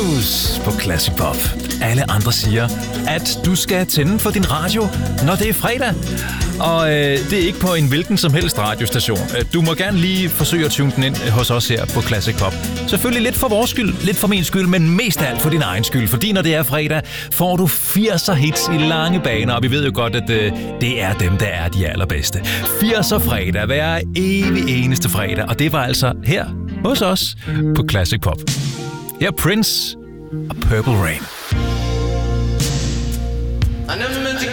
Blues på Classic Pop. Alle andre siger, at du skal tænde for din radio, når det er fredag. Og det er ikke på en hvilken som helst radiostation. Du må gerne lige forsøge at tune den ind hos os her på Classic Pop. Selvfølgelig lidt for vores skyld, lidt for min skyld, men mest af alt for din egen skyld. Fordi når det er fredag, får du 80'er hits i lange baner, og vi ved jo godt, at det er dem, der er de allerbedste. 80'er fredag, hver evig eneste fredag, og det var altså her hos os på Classic Pop. Her Prince og Purple Rain. I never meant to